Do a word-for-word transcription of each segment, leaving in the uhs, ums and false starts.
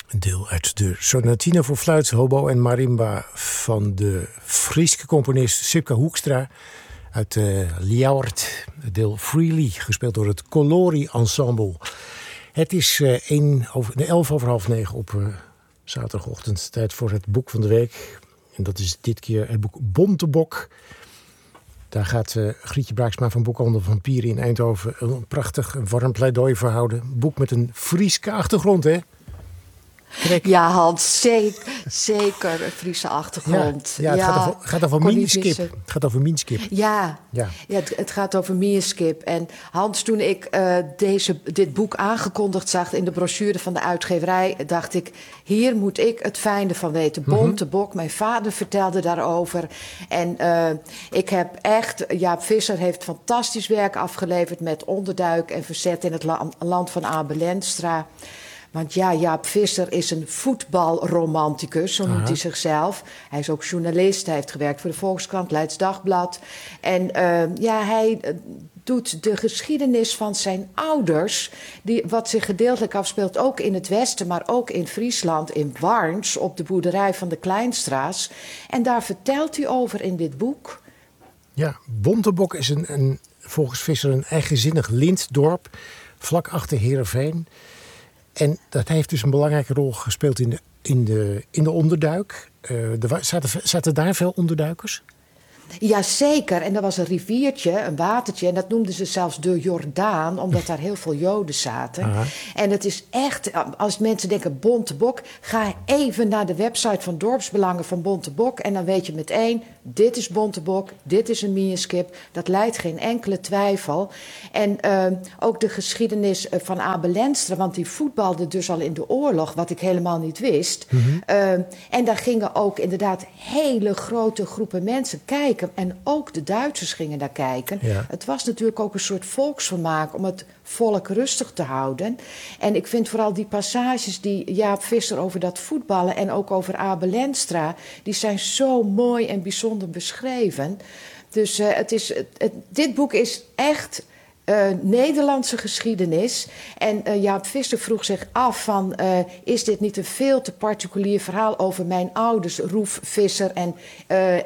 Een deel uit de sonatine voor fluit, hobo en marimba van de Friese componist Sipka Hoekstra uit uh, Ljouwert. Deel Freely, gespeeld door het Colori Ensemble. Het is uh, een over, elf over half negen op uh, zaterdagochtend. Tijd voor het boek van de week. En dat is dit keer het boek Bontebok. Daar gaat uh, Grietje Braaksma van Boekhandel Vampieren in Eindhoven een prachtig, een warm pleidooi voor houden. Een boek met een Frieske achtergrond, hè? Trek. Ja, Hans, zeker, zeker een Friese achtergrond. Ja, ja, het ja, gaat over, gaat over Minskip. Het gaat over Minskip. Ja, ja. ja het, het gaat over Minskip. En Hans, toen ik uh, deze, dit boek aangekondigd zag in de brochure van de uitgeverij, dacht ik, hier moet ik het fijne van weten. Bontebok, mm-hmm. Mijn vader vertelde daarover. En uh, ik heb echt, Jaap Visser heeft fantastisch werk afgeleverd met Onderduik en Verzet in het la- land van Abel Enstra. Want ja, Jaap Visser is een voetbalromanticus, zo noemt Aha. hij zichzelf. Hij is ook journalist, hij heeft gewerkt voor de Volkskrant, Leids Dagblad. En uh, ja, hij uh, doet de geschiedenis van zijn ouders, die, wat zich gedeeltelijk afspeelt ook in het Westen, maar ook in Friesland, in Warns, op de boerderij van de Kleinstra's. En daar vertelt hij over in dit boek. Ja, Bontebok is een, een, volgens Visser een eigenzinnig lintdorp, vlak achter Heerenveen. En dat heeft dus een belangrijke rol gespeeld in de, in de, in de onderduik. Uh, er zaten, zaten daar veel onderduikers? Jazeker, en er was een riviertje, een watertje, en dat noemden ze zelfs de Jordaan, omdat daar heel veel Joden zaten. Aha. En het is echt, als mensen denken Bontebok, ga even naar de website van Dorpsbelangen van Bontebok en dan weet je meteen, dit is Bontebok, dit is een Minskip, dat leidt geen enkele twijfel. En uh, ook de geschiedenis van Abel Enstra, want die voetbalde dus al in de oorlog, wat ik helemaal niet wist. Mm-hmm. Uh, en daar gingen ook inderdaad hele grote groepen mensen kijken. En ook de Duitsers gingen daar kijken. Ja. Het was natuurlijk ook een soort volksvermaak om het volk rustig te houden. En ik vind vooral die passages die Jaap Visser over dat voetballen en ook over Abel Enstra, die zijn zo mooi en bijzonder beschreven. Dus uh, het is, het, het, dit boek is echt Uh, Nederlandse geschiedenis. En uh, Jaap Visser vroeg zich af van, uh, is dit niet een veel te particulier verhaal over mijn ouders, Roef Visser en uh, uh,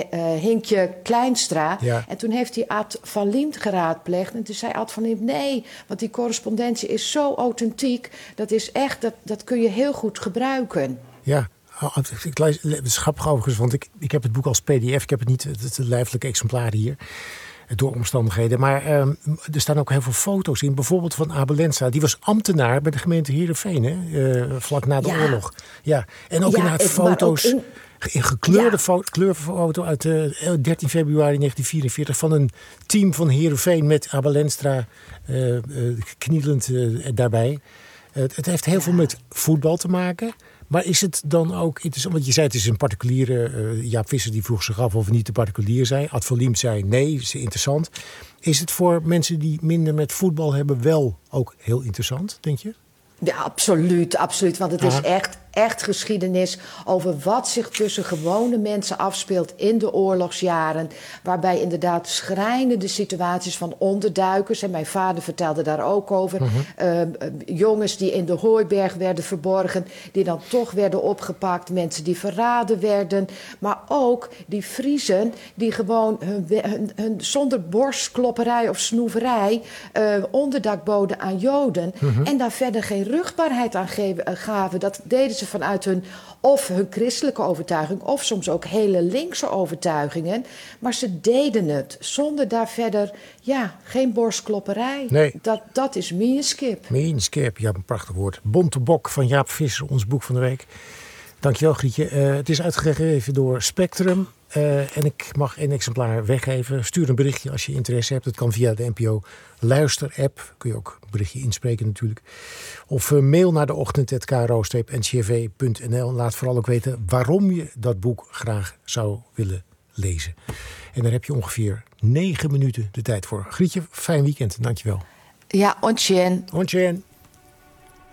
Hinkje Kleinstra. Ja. En toen heeft hij Ad van Liemt geraadpleegd. En toen zei Ad van Liemt, nee, want die correspondentie is zo authentiek. Dat is echt, dat, dat kun je heel goed gebruiken. Ja. Ik lees, het is grappig overigens, want ik, ik heb het boek als P D F. Ik heb het niet, het, het lijfelijke exemplaar hier. Door omstandigheden. Maar um, er staan ook heel veel foto's in. Bijvoorbeeld van Abel Enstra. Die was ambtenaar bij de gemeente Heerenveen. Hè? Uh, vlak na de ja. oorlog. Ja. En ook ja, inderdaad foto's. In... Een gekleurde ja. fo- kleurfoto uit uh, dertien februari negentien vierenveertig. Van een team van Heerenveen met Abel Enstra uh, uh, knielend uh, daarbij. Uh, het heeft heel ja. veel met voetbal te maken. Maar is het dan ook interessant? Want je zei het is een particuliere. Uh, Jaap Visser die vroeg zich af of het niet te particulier zei. Ad van Liemt zei nee, is interessant. Is het voor mensen die minder met voetbal hebben wel ook heel interessant, denk je? Ja, absoluut, absoluut. Want het Aha. is echt, echt geschiedenis over wat zich tussen gewone mensen afspeelt in de oorlogsjaren. Waarbij inderdaad schrijnende situaties van onderduikers. En mijn vader vertelde daar ook over. Uh-huh. Uh, jongens die in de hooiberg werden verborgen. Die dan toch werden opgepakt. Mensen die verraden werden. Maar ook die Friezen die gewoon hun, hun, hun, zonder borstklopperij of snoeverij uh, onderdak boden aan Joden. Uh-huh. En daar verder geen rugbaarheid aan geven, gaven. Dat deden ze vanuit hun of hun christelijke overtuiging of soms ook hele linkse overtuigingen. Maar ze deden het zonder daar verder, ja, geen borstklopperij. Nee. Dat, dat is Minskip. Minskip, ja, een prachtig woord. Bontebok van Jaap Visser, ons boek van de week. Dankjewel, Grietje. Uh, het is uitgegeven door Spectrum. Uh, en ik mag één exemplaar weggeven. Stuur een berichtje als je interesse hebt. Dat kan via de N P O Luister-app. Kun je ook een berichtje inspreken natuurlijk. Of uh, mail naar de ochtend at k r o streep n c r v punt n l. Laat vooral ook weten waarom je dat boek graag zou willen lezen. En daar heb je ongeveer negen minuten de tijd voor. Grietje, fijn weekend. Dankjewel. Ja, ontjen. Ontjen.